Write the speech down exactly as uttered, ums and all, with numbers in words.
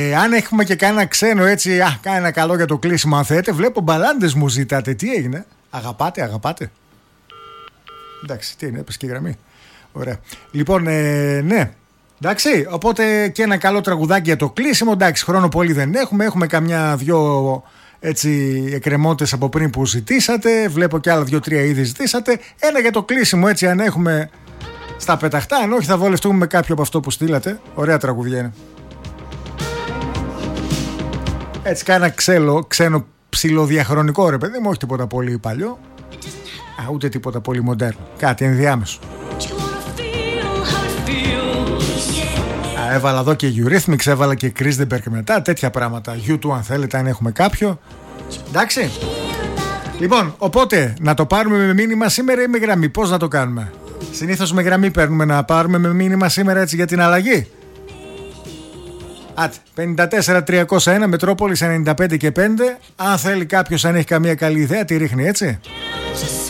Ε, αν έχουμε και κανένα ξένο έτσι, α, κάνα καλό για το κλείσιμο, αν θέλετε. Βλέπω μπαλάντες μου ζητάτε. Τι έγινε? Αγαπάτε, αγαπάτε. Εντάξει, τι είναι, έπεσε και η γραμμή. Ωραία. Λοιπόν, ε, ναι. Εντάξει, οπότε και ένα καλό τραγουδάκι για το κλείσιμο. Εντάξει, χρόνο πολύ δεν έχουμε. Έχουμε καμιά δυο έτσι εκκρεμότητες από πριν που ζητήσατε. Βλέπω και άλλα δύο-τρία ήδη ζητήσατε. Ένα για το κλείσιμο, έτσι, αν έχουμε στα πεταχτά. Αν όχι, θα βολευτούμε με κάποιο από αυτό που στείλατε. Ωραία τραγουδιά είναι. Έτσι, κάνα ξέλο, ξένο ψιλοδιαχρονικό ρε παιδί μου, όχι τίποτα πολύ παλιό. Α, ούτε τίποτα πολύ μοντέρνο. Κάτι ενδιάμεσο. Α, έβαλα εδώ και Eurythmics, έβαλα και Chris de Burgh μετά, τέτοια πράγματα. γιου τού αν θέλετε, αν έχουμε κάποιο. Εντάξει. Λοιπόν, οπότε να το πάρουμε με μήνυμα σήμερα ή με γραμμή? Πώς να το κάνουμε? Συνήθως με γραμμή παίρνουμε, να πάρουμε με μήνυμα σήμερα έτσι για την αλλαγή. Άτε, πενήντα τέσσερα τριακόσια ένα Μετρόπολης ενενήντα πέντε και πέντε. Αν θέλει κάποιος, αν έχει καμία καλή ιδέα, τη ρίχνει έτσι.